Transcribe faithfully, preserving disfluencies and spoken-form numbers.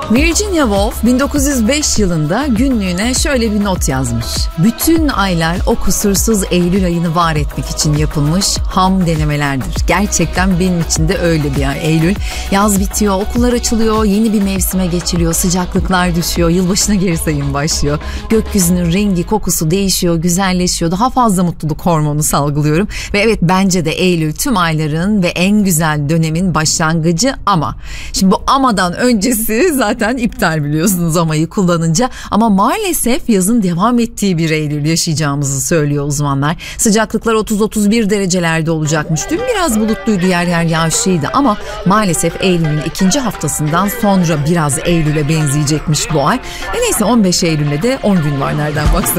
Virginia Woolf bin dokuz yüz beş yılında günlüğüne şöyle bir not yazmış. Bütün aylar o kusursuz Eylül ayını var etmek için yapılmış ham denemelerdir. Gerçekten benim için de öyle bir ay Eylül. Yaz bitiyor, okullar açılıyor, yeni bir mevsime geçiliyor, sıcaklıklar düşüyor, yılbaşına geri sayım başlıyor. Gökyüzünün rengi, kokusu değişiyor, güzelleşiyor. Daha fazla mutluluk hormonu salgılıyorum. Ve evet, bence de Eylül tüm ayların ve en güzel dönemin başlangıcı ama. Şimdi bu amadan öncesi zaten Zaten iptal, biliyorsunuz amayı kullanınca, ama maalesef yazın devam ettiği bir Eylül yaşayacağımızı söylüyor uzmanlar. Sıcaklıklar otuz otuz bir derecelerde olacakmış. Dün biraz bulutluydu, yer yer yağışlıydı ama maalesef Eylül'ün ikinci haftasından sonra biraz Eylül'e benzeyecekmiş bu ay. E neyse, on beş Eylül'e de on gün var nereden baksanız.